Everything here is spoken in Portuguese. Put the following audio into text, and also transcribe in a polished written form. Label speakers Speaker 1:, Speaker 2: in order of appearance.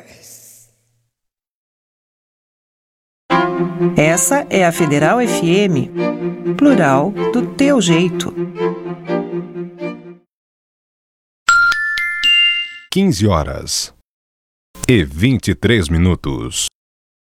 Speaker 1: Essa é a Federal FM, plural do teu jeito.
Speaker 2: 15h23.